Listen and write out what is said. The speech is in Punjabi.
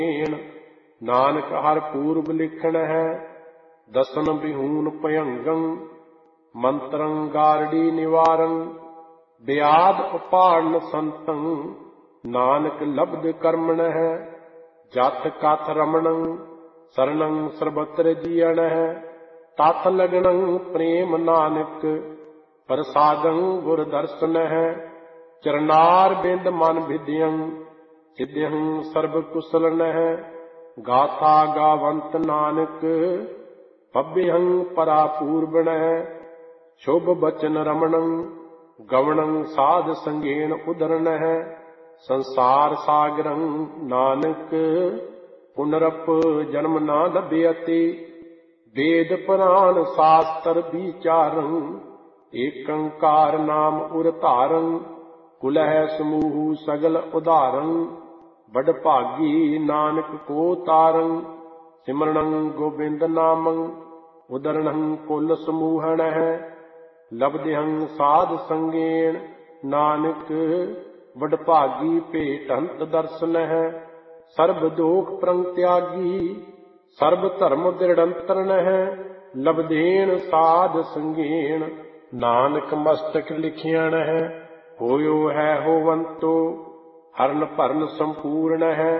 ਨਾਨਕ ਹਰ ਪੂਰਬ ਲਿਖਣ ਹੈ, ਦਸਨ ਬਿਹੂਨ ਭਯੰਗੰ, ਮੰਤਰੰ ਗਾਰੜੀ ਨਿਵਾਰੰ, ਬਿਆਦ ਉਪਾੜਨ ਸੰਤੰ, ਨਾਨਕ ਲਬਧ ਕਰਮਣ ਹੈ, ਜਥ ਕਥ ਰਮਣੰ, ਸਰਣੰ ਸਰਬਤਰ ਜੀਅਣ ਹੈ, ਤਥ ਲਗਣੰ ਪ੍ਰੇਮ ਨਾਨਕ, ਪ੍ਰਸਾਦੰ ਗੁਰ ਦਰਸ਼ਨ ਹੈ, ਚਰਨਾਰ ਬਿੰਦ ਮਨ ਵਿਦਿਅੰ, ਸਿਧਿਅੰ ਸਰਬ ਕੁਸਲਨ ਹੈ, ਗਾਥਾ ਗਾਵੰਤ ਨਾਨਕ, ਪੱਬਿਅੰ ਪਰਾ ਪੂਰਬਣ ਹੈ, ਸ਼ੁਭ ਬਚਨ ਰਮਣੰ, ਗਵਣੰ ਸਾਧ ਸੰਗੇਣ ਉਦਰਨ ਹੈ, ਸੰਸਾਰ ਸਾਗਰੰ ਨਾਨਕ, ਪੁਨਰਪ ਜਨਮ ਨਾ ਲਭਿਅਤੀ, ਵੇਦ ਪੁਰਾਨ ਸ਼ਾਸਤਰ ਵਿਚਾਰੰ, ਏਕੰਕਾਰ ਨਾਮ ਉਰ ਧਾਰੰ, ਕੁਲਹਿ ਸਮੂਹ ਸਗਲ ਉਧਾਰੰ, ਬੜ ਭਾਗੀ ਨਾਨਕ ਕੋ ਤਾਰੰ, ਸਿਮਰਣੰ ਗੋਬਿੰਦ ਨਾਮੰ, ਉਦਰਣੰ ਕੁਲ ਸਮੂਹਣ ਹੈ, ਲਬਧਿਅੰ ਸਾਧ ਸੰਗੇਣ ਨਾਨਕ, ਵਡ ਭਾਗੀ ਭੇਟੰਤ ਦਰਸ਼ਨ ਹੈ, ਸਰਬ ਦੋਖ ਪ੍ਰੰਗ ਤਿਆਗੀ, ਸਰਬ ਧਰਮ ਦ੍ਰਿੜੰਤਰਨ ਹੈ, ਲਬਧੇਨ ਸਾਧ ਸੰਗੇਣ ਨਾਨਕ ਮਸਤਕ ਲਿਖਿਆਣ ਹੈ, ਹੋਇਓ ਹੈ ਹੋਵੰਤੋ, ਹਰਨ ਭਰਨ ਸੰਪੂਰਨ ਹੈ,